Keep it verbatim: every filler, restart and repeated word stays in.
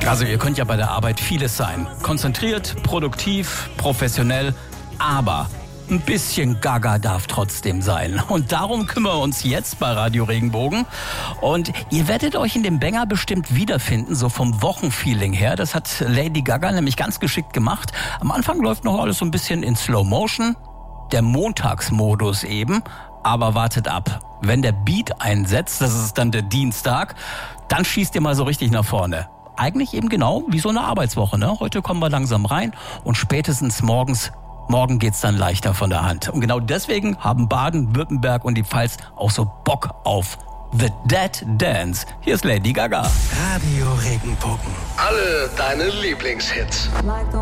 Also ihr könnt ja bei der Arbeit vieles sein. Konzentriert, produktiv, professionell, aber ein bisschen Gaga darf trotzdem sein. Und darum kümmern wir uns jetzt bei Radio Regenbogen. Und ihr werdet euch in dem Banger bestimmt wiederfinden, so vom Wochenfeeling her. Das hat Lady Gaga nämlich ganz geschickt gemacht. Am Anfang läuft noch alles so ein bisschen in Slow Motion. Der Montagsmodus eben. Aber wartet ab. Wenn der Beat einsetzt, das ist dann der Dienstag, dann schießt ihr mal so richtig nach vorne. Eigentlich eben genau wie so eine Arbeitswoche, ne? Heute kommen wir langsam rein und spätestens morgens, morgen geht's dann leichter von der Hand. Und genau deswegen haben Baden, Württemberg und die Pfalz auch so Bock auf The Dead Dance. Hier ist Lady Gaga. Radio Regenbogen. Alle deine Lieblingshits. Like